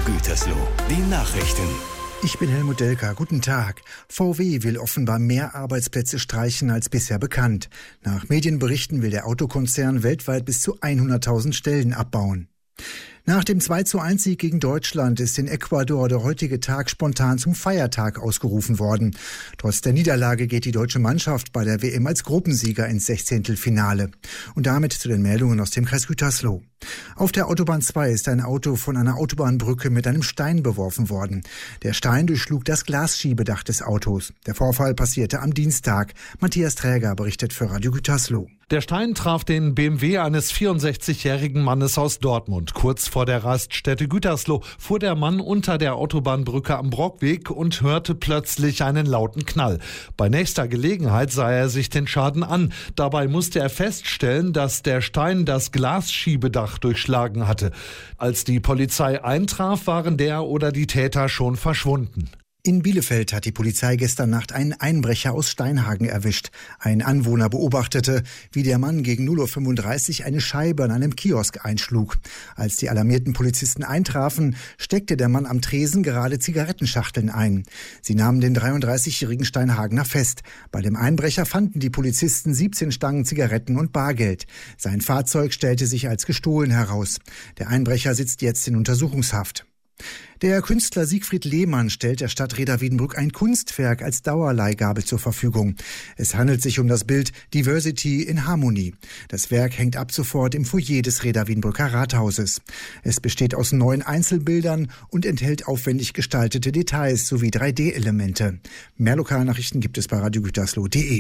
Gütersloh, die Nachrichten. Ich bin Helmut Delker. Guten Tag. VW will offenbar mehr Arbeitsplätze streichen als bisher bekannt. Nach Medienberichten will der Autokonzern weltweit bis zu 100.000 Stellen abbauen. Nach dem 2:1-Sieg gegen Deutschland ist in Ecuador der heutige Tag spontan zum Feiertag ausgerufen worden. Trotz der Niederlage geht die deutsche Mannschaft bei der WM als Gruppensieger ins 16. Und damit zu den Meldungen aus dem Kreis Gütersloh. Auf der Autobahn 2 ist ein Auto von einer Autobahnbrücke mit einem Stein beworfen worden. Der Stein durchschlug das Glasschiebedach des Autos. Der Vorfall passierte am Dienstag. Matthias Träger berichtet für Radio Gütersloh. Der Stein traf den BMW eines 64-jährigen Mannes aus Dortmund. Kurz vor der Raststätte Gütersloh fuhr der Mann unter der Autobahnbrücke am Brockweg und hörte plötzlich einen lauten Knall. Bei nächster Gelegenheit sah er sich den Schaden an. Dabei musste er feststellen, dass der Stein das Glasschiebedach durchschlagen hatte. Als die Polizei eintraf, waren der oder die Täter schon verschwunden. In Bielefeld hat die Polizei gestern Nacht einen Einbrecher aus Steinhagen erwischt. Ein Anwohner beobachtete, wie der Mann gegen 0:35 Uhr eine Scheibe an einem Kiosk einschlug. Als die alarmierten Polizisten eintrafen, steckte der Mann am Tresen gerade Zigarettenschachteln ein. Sie nahmen den 33-jährigen Steinhagener fest. Bei dem Einbrecher fanden die Polizisten 17 Stangen Zigaretten und Bargeld. Sein Fahrzeug stellte sich als gestohlen heraus. Der Einbrecher sitzt jetzt in Untersuchungshaft. Der Künstler Siegfried Lehmann stellt der Stadt Reda-Wiedenbrück ein Kunstwerk als Dauerleihgabe zur Verfügung. Es handelt sich um das Bild Diversity in Harmony. Das Werk hängt ab sofort im Foyer des Reda-Wiedenbrücker Rathauses. Es besteht aus 9 Einzelbildern und enthält aufwendig gestaltete Details sowie 3D-Elemente. Mehr Lokalnachrichten gibt es bei radiogütersloh.de.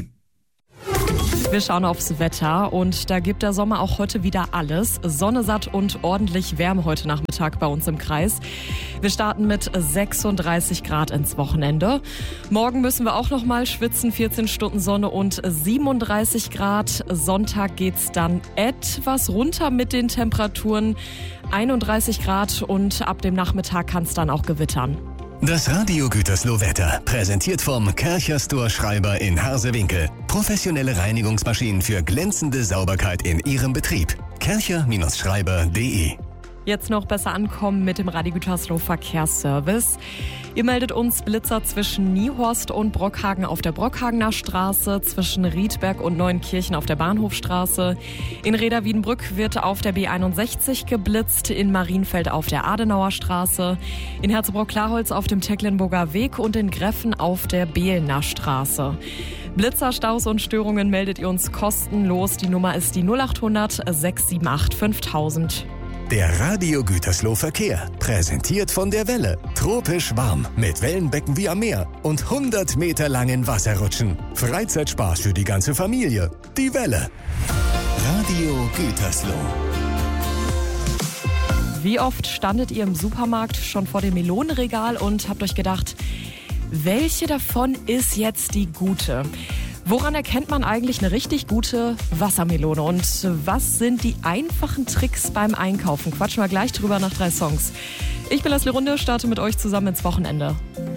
Wir schauen aufs Wetter und da gibt der Sommer auch heute wieder alles. Sonne satt und ordentlich Wärme heute Nachmittag bei uns im Kreis. Wir starten mit 36 Grad ins Wochenende. Morgen müssen wir auch noch mal schwitzen, 14 Stunden Sonne und 37 Grad. Sonntag geht's dann etwas runter mit den Temperaturen, 31 Grad und ab dem Nachmittag kann es dann auch gewittern. Das Radio Gütersloh Wetter, präsentiert vom Kärcher Store Schreiber in Harsewinkel. Professionelle Reinigungsmaschinen für glänzende Sauberkeit in Ihrem Betrieb. kärcher-schreiber.de. Jetzt noch besser ankommen mit dem Radio Gütersloh Verkehrsservice. Ihr meldet uns Blitzer zwischen Niehorst und Brockhagen auf der Brockhagener Straße, zwischen Riedberg und Neuenkirchen auf der Bahnhofstraße. In Reda-Wiedenbrück wird auf der B61 geblitzt, in Marienfeld auf der Adenauer Straße, in Herzebrock-Klarholz auf dem Tecklenburger Weg und in Greffen auf der Behlener Straße. Blitzer, Staus und Störungen meldet ihr uns kostenlos. Die Nummer ist die 0800 678 5000. Der Radio Gütersloh Verkehr, präsentiert von der Welle. Tropisch warm, mit Wellenbecken wie am Meer und 100 Meter langen Wasserrutschen. Freizeitspaß für die ganze Familie. Die Welle. Radio Gütersloh. Wie oft standet ihr im Supermarkt schon vor dem Melonenregal und habt euch gedacht, welche davon ist jetzt die gute? Woran erkennt man eigentlich eine richtig gute Wassermelone? Und was sind die einfachen Tricks beim Einkaufen? Quatschen wir gleich drüber nach 3 Songs. Ich bin Leslie Runde, starte mit euch zusammen ins Wochenende.